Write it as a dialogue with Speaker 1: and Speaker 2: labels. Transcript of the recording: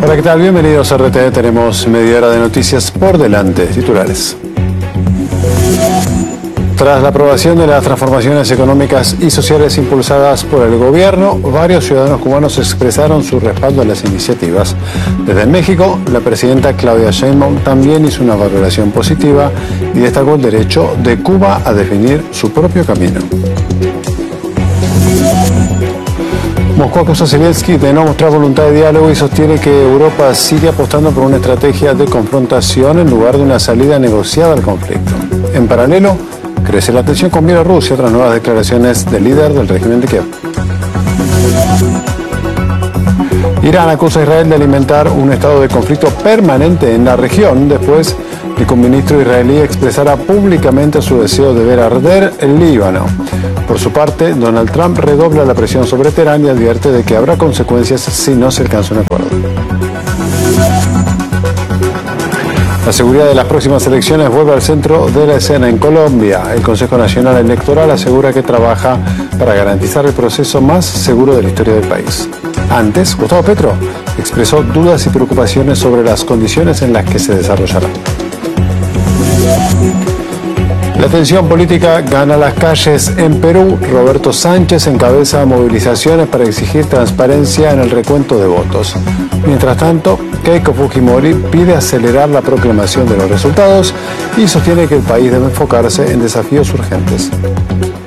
Speaker 1: Hola, ¿qué tal? Bienvenidos a RTE. Tenemos media hora de noticias por delante. Titulares. Tras la aprobación de las transformaciones económicas y sociales impulsadas por el gobierno, varios ciudadanos cubanos expresaron su respaldo a las iniciativas. Desde México, la presidenta Claudia Sheinbaum también hizo una valoración positiva y destacó el derecho de Cuba a definir su propio camino. Moscú acusa a Zelensky de no mostrar voluntad de diálogo y sostiene que Europa sigue apostando por una estrategia de confrontación en lugar de una salida negociada al conflicto. En paralelo, crece la tensión con Bielorrusia tras nuevas declaraciones del líder del régimen de Kiev. Irán acusa a Israel de alimentar un estado de conflicto permanente en la región después de que un ministro israelí expresara públicamente su deseo de ver arder el Líbano. Por su parte, Donald Trump redobla la presión sobre Teherán y advierte de que habrá consecuencias si no se alcanza un acuerdo. La seguridad de las próximas elecciones vuelve al centro de la escena en Colombia. El Consejo Nacional Electoral asegura que trabaja para garantizar el proceso más seguro de la historia del país. Antes, Gustavo Petro expresó dudas y preocupaciones sobre las condiciones en las que se desarrollará. La tensión política gana las calles en Perú. Roberto Sánchez encabeza movilizaciones para exigir transparencia en el recuento de votos. Mientras tanto, Keiko Fujimori pide acelerar la proclamación de los resultados y sostiene que el país debe enfocarse en desafíos urgentes.